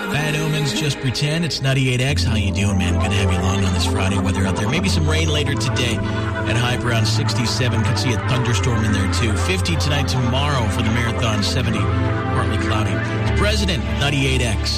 Bad Omens, Just Pretend. It's 98X. How you doing, man? Good to have you along on this Friday weather out there. Maybe some rain later today at high around 67. Could see a thunderstorm in there, too. 50 tonight, tomorrow for the marathon. 70, partly cloudy. The President, 98X.